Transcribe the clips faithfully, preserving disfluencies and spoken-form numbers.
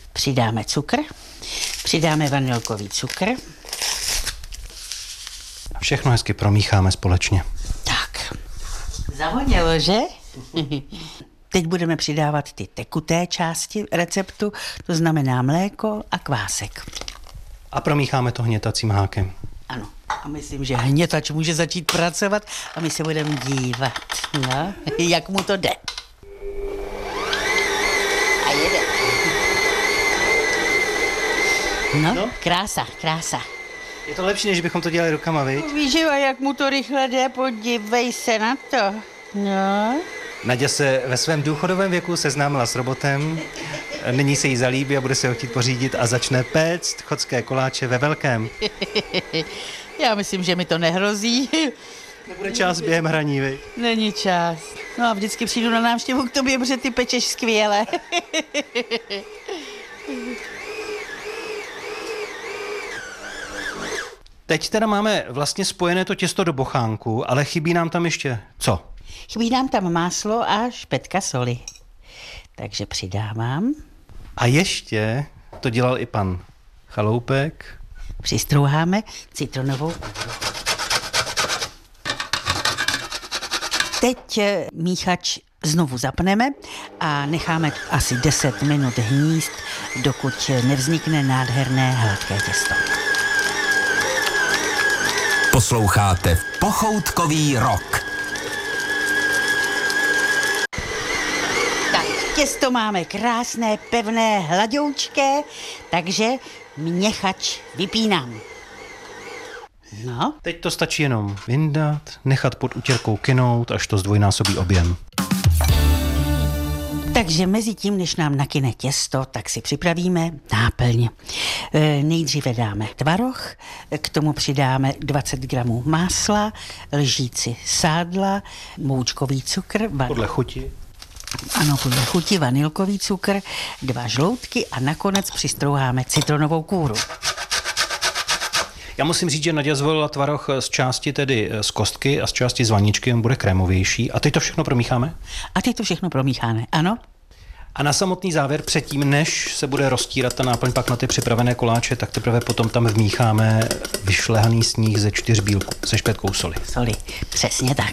Přidáme cukr, přidáme vanilkový cukr. A všechno hezky promícháme společně. Tak, zavonilo, že? Teď budeme přidávat ty tekuté části receptu, to znamená mléko a kvásek. A promícháme to hnětacím hákem. Ano, a myslím, že hnětač může začít pracovat a my se budeme dívat, no, jak mu to jde. A jede. No, no, krása, krása. Je to lepší, než bychom to dělali rukama, viď? Víš, jak mu to rychle jde, podívej se na to. No. Naďa se ve svém důchodovém věku seznámila s robotem, nyní se jí zalíbí a bude se ho chtít pořídit a začne péct chodské koláče ve velkém. Já myslím, že mi to nehrozí. Nebude čas během hraní, viď? Není čas. No a vždycky přijdu na návštěvu k tobě, protože ty pečeš skvěle. Teď teda máme vlastně spojené to těsto do bochánku, ale chybí nám tam ještě co? Chybí nám tam máslo a špetka soli. Takže přidávám. A ještě to dělal i pan Chaloupek. Přistrouháme citronovou pudru. Teď míchač znovu zapneme a necháme asi deset minut hnízd, dokud nevznikne nádherné hladké těsto. Posloucháte Pochoutkový rok. Tak, těsto máme krásné, pevné, hladoučké, takže měchač vypínám. No. Teď to stačí jenom vyndat, nechat pod utěrkou kynout, až to zdvojnásobí objem. Takže mezi tím, než nám nakyne těsto, tak si připravíme náplň. E, nejdříve dáme tvaroh, k tomu přidáme dvacet gramů másla, lžíci sádla, moučkový cukr. Van... Podle chuti. Ano, podle chuti, vanilkový cukr, dva žloutky a nakonec přistrouháme citronovou kůru. Já musím říct, že Naďa zvolila tvaroh z části tedy z kostky a z části z vaničky, on bude krémovější. A teď to všechno promícháme? A teď to všechno promícháme, ano. A na samotný závěr, předtím, než se bude roztírat ta náplň pak na ty připravené koláče, tak teprve potom tam vmícháme vyšlehaný sníh ze čtyř bílků, se špetkou soli. Soli, přesně tak.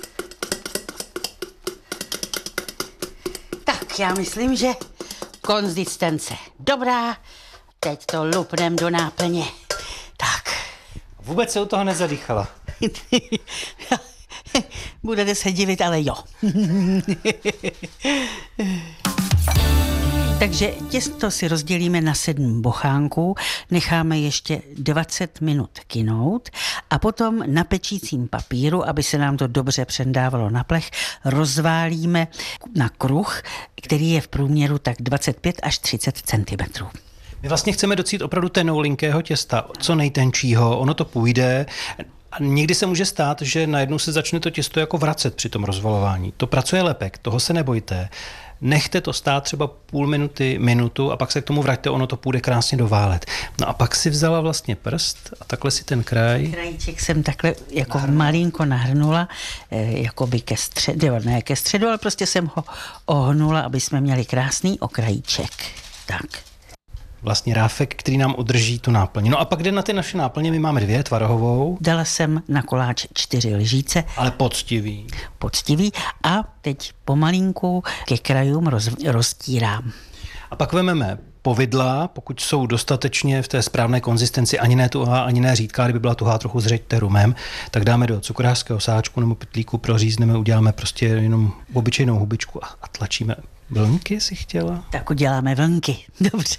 Tak, já myslím, že konzistence dobrá. Teď to lupnem do náplně. Tak. Vůbec se u toho nezadýchala. Budete se divit, ale jo. Takže těsto si rozdělíme na sedm bochánků, necháme ještě dvacet minut kynout a potom na pečícím papíru, aby se nám to dobře přendávalo na plech, rozválíme na kruh, který je v průměru tak dvacet pět až třicet centimetrů. My vlastně chceme docít opravdu tenoulinkého těsta, co nejtenčího, ono to půjde. A někdy se může stát, že najednou se začne to těsto jako vracet při tom rozvalování. To pracuje lepek, toho se nebojte. Nechte to stát třeba půl minuty, minutu a pak se k tomu vraťte, ono to půjde krásně doválet. No a pak si vzala vlastně prst a takhle si ten kraj. Krajíček jsem takhle jako malinko nahrnula, jako by ke středu, ne ke středu, ale prostě jsem ho ohnula, aby jsme měli krásný okrajíček. Tak. Vlastně ráfek, který nám udrží tu náplň. No a pak jde na ty naše náplně, my máme dvě, tvarohovou. Dala jsem na koláč čtyři lžíce. Ale poctivý. Poctivý a teď pomalinku ke krajům roz, roztírám. A pak vememe povidla, pokud jsou dostatečně v té správné konzistenci, ani ne tuhá, ani ne řídká, kdyby byla tuhá, trochu zřeďte rumem, tak dáme do cukrářského sáčku nebo pytlíku, prořízneme, uděláme prostě jenom obyčejnou hubičku a, a tlačíme. Vlnky si chtěla? Tak uděláme vlnky, dobře.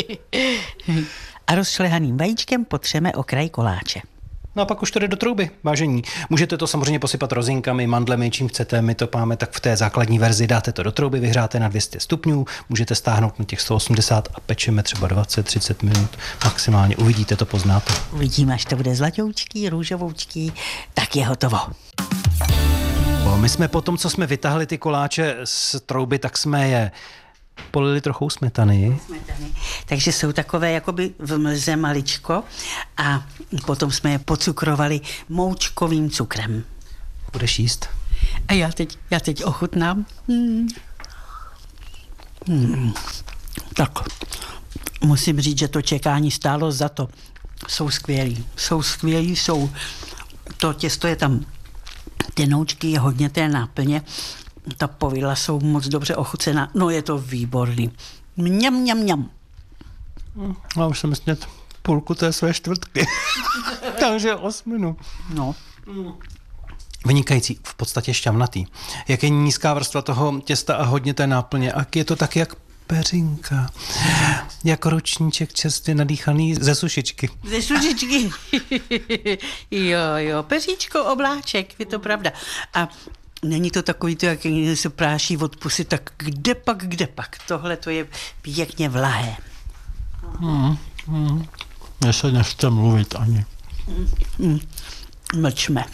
A rozšlehaným vajíčkem potřeme okraj koláče. No a pak už to jde do trouby, vážení. Můžete to samozřejmě posypat rozinkami, mandlemi, čím chcete, my to máme tak v té základní verzi, dáte to do trouby, vyhráte na dvě stě stupňů, můžete stáhnout na těch sto osmdesát a pečeme třeba dvacet třicet minut, maximálně, uvidíte, to poznáte. Uvidíme, až to bude zlatoučký, růžovoučký, tak je hotovo. Bo my jsme po tom, co jsme vytáhli ty koláče z trouby, tak jsme je polili trochu smetany. Smetany. Takže jsou takové jakoby v mlze maličko a potom jsme je pocukrovali moučkovým cukrem. Budeš jíst? A já teď, já teď ochutnám. Hmm. Hmm. Tak, musím říct, že to čekání stálo za to. Jsou skvělí, jsou skvělí, jsou, to těsto je tam, ty noučky je hodně té náplně, ta povidla jsou moc dobře ochucená, no je to výborný. Mňam, mňam, mňam. Já už jsem snět půlku té své čtvrtky, takže osminu. No. Vynikající, v podstatě šťavnatý. Jak je nízká vrstva toho těsta a hodně té náplně, a je to tak jak peřinka, jako ručníček čerstvě nadýchaný ze sušičky. Ze sušičky. jo, jo, peříčko, obláček, je to pravda. A není to takový to, jak se práší od pusy, tak kde pak, kde pak. Tohle to je pěkně vlahé. Hmm, hmm. Mně se nechce mluvit ani. Hmm. Mlčme.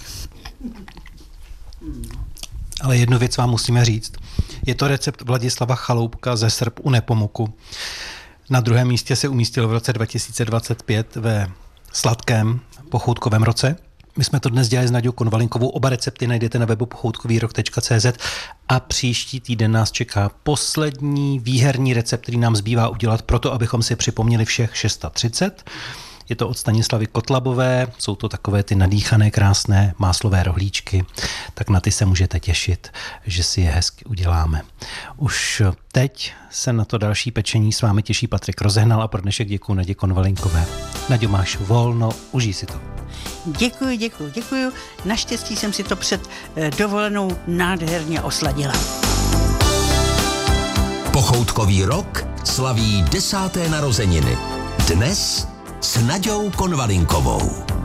Ale jednu věc vám musíme říct. Je to recept Vladislava Chaloupka ze Srb u Nepomuku. Na druhém místě se umístil v roce dva tisíce dvacet pět ve sladkém pochoutkovém roce. My jsme to dnes dělali s Naďou Konvalinkovou. Oba recepty najdete na webu pochoutkový rok tečka cé zet a příští týden nás čeká poslední výherní recept, který nám zbývá udělat proto, abychom si připomněli všech šest set třicet. Je to od Stanislavy Kotlabové, jsou to takové ty nadýchané, krásné máslové rohlíčky, tak na ty se můžete těšit, že si je hezky uděláme. Už teď se na to další pečení s vámi těší Patrik Rozehnal a pro dnešek děkuju Nadě Konvalinkové. Naďo, máš volno, užij si to. Děkuji, děkuji, děkuji. Naštěstí jsem si to před dovolenou nádherně osladila. Pochoutkový rok slaví desáté narozeniny. Dnes s Naďou Konvalinkovou.